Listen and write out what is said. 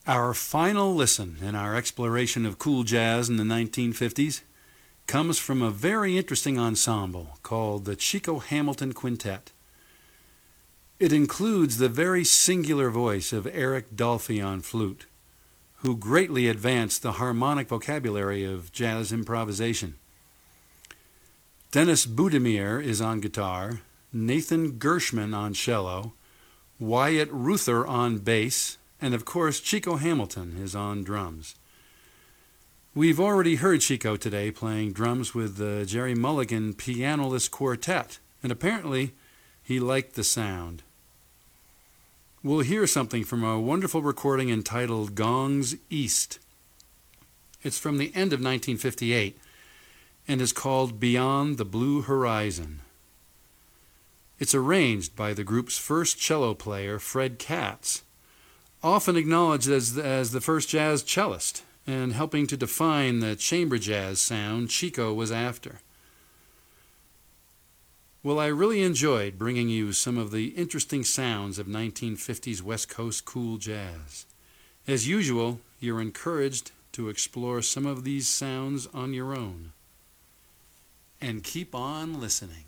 Our final listen in our exploration of cool jazz in the 1950s comes from a very interesting ensemble called the Chico Hamilton Quintet. It includes the very singular voice of Eric Dolphy on flute, who greatly advanced the harmonic vocabulary of jazz improvisation. Dennis Budimir is on guitar, Nathan Gershman on cello, Wyatt Ruther on bass, and of course Chico Hamilton is on drums. We've already heard Chico today playing drums with the Jerry Mulligan Pianoless Quartet, and apparently he liked the sound. We'll hear something from a wonderful recording entitled Gongs East. It's from the end of 1958 and is called Beyond the Blue Horizon. It's arranged by the group's first cello player, Fred Katz, often acknowledged as the first jazz cellist and helping to define the chamber jazz sound Chico was after. Well, I really enjoyed bringing you some of the interesting sounds of 1950s West Coast cool jazz. As usual, you're encouraged to explore some of these sounds on your own. And keep on listening.